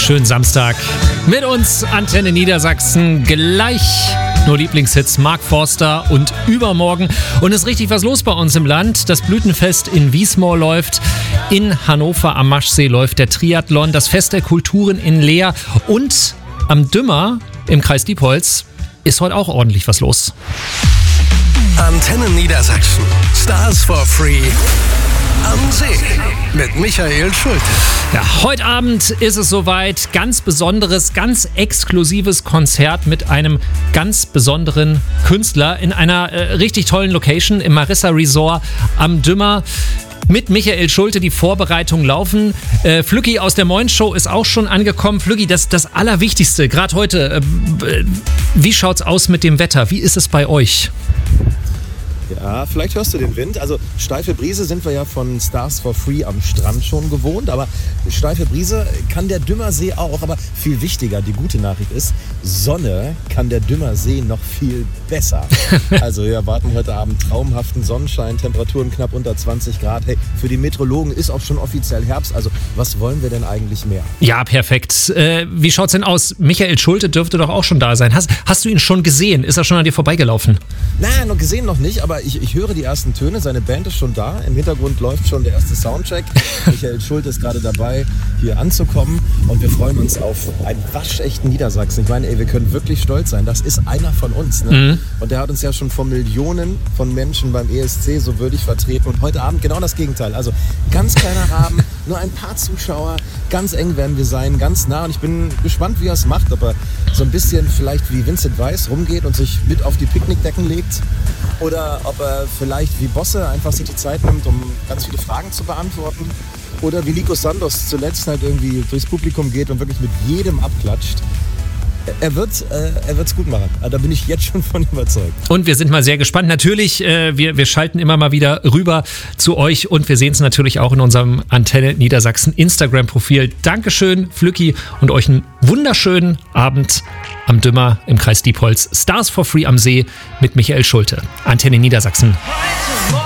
Schönen Samstag mit uns, Antenne Niedersachsen. Gleich nur Lieblingshits, Mark Forster und übermorgen. Und es ist richtig was los bei uns im Land. Das Blütenfest in Wiesmoor läuft. In Hannover am Maschsee läuft der Triathlon. Das Fest der Kulturen in Leer. Und am Dümmer im Kreis Diepholz ist heute auch ordentlich was los. Antenne Niedersachsen. Stars for Free am See mit Michael Schulte. Ja, heute Abend ist es soweit. Ganz besonderes, ganz exklusives Konzert mit einem ganz besonderen Künstler in einer richtig tollen Location im Marissa Resort am Dümmer. Mit Michael Schulte die Vorbereitungen laufen. Flücki aus der Moin Show ist auch schon angekommen. Flücki, das Allerwichtigste, gerade heute. Wie schaut's aus mit dem Wetter? Wie ist es bei euch? Ja, vielleicht hörst du den Wind. Also steife Brise sind wir ja von Stars for Free am Strand schon gewohnt, aber steife Brise kann der Dümmersee auch. Aber viel wichtiger, die gute Nachricht ist, Sonne kann der Dümmersee noch viel besser. Also wir erwarten heute Abend traumhaften Sonnenschein, Temperaturen knapp unter 20 Grad. Hey, für die Meteorologen ist auch schon offiziell Herbst. Also was wollen wir denn eigentlich mehr? Ja, perfekt. Wie schaut's denn aus? Michael Schulte dürfte doch auch schon da sein. Hast du ihn schon gesehen? Ist er schon an dir vorbeigelaufen? Nein, noch gesehen noch nicht, aber ich höre die ersten Töne, seine Band ist schon da, im Hintergrund läuft schon der erste Soundcheck. Michael Schulte ist gerade dabei, hier anzukommen und wir freuen uns auf einen waschechten Niedersachsen. Ich meine, wir können wirklich stolz sein, das ist einer von uns. Ne? Mhm. Und der hat uns ja schon vor Millionen von Menschen beim ESC so würdig vertreten und heute Abend genau das Gegenteil. Also ganz kleiner Rahmen, nur ein paar Zuschauer, ganz eng werden wir sein, ganz nah und ich bin gespannt, wie er es macht, ob er so ein bisschen vielleicht wie Vincent Weiss rumgeht und sich mit auf die Picknickdecken legt oder ob er vielleicht wie Bosse einfach sich die Zeit nimmt, um ganz viele Fragen zu beantworten. Oder wie Nico Santos zuletzt halt irgendwie durchs Publikum geht und wirklich mit jedem abklatscht. Er wird's gut machen. Da bin ich jetzt schon von überzeugt. Und wir sind mal sehr gespannt. Natürlich, wir schalten immer mal wieder rüber zu euch und wir sehen es natürlich auch in unserem Antenne Niedersachsen Instagram-Profil. Dankeschön, Flücki, und euch einen wunderschönen Abend am Dümmer im Kreis Diepholz. Stars for Free am See mit Michael Schulte. Antenne Niedersachsen.